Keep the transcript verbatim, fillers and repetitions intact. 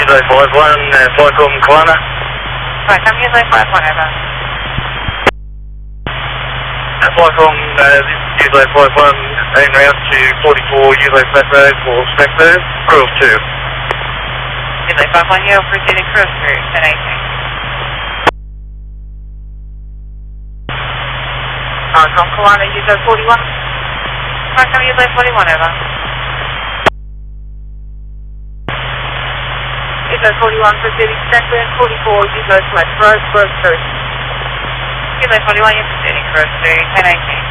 Usually five one, uh, flight from Kalana. Right, I'm usually five one, over. Uh, flight from uh, usually five one, en route to forty-four, usually flat road for Snackbird, crew of two. Usually five one, you're proceeding cross through, ten eighteen. Uh, from Kalana, usually forty-one. Right, I'm usually forty-one, over. Usually forty-one, proceeding Snackbird, forty-four, usually flat road, cross through. Usually forty-one, you're proceeding cross through, ten eighteen.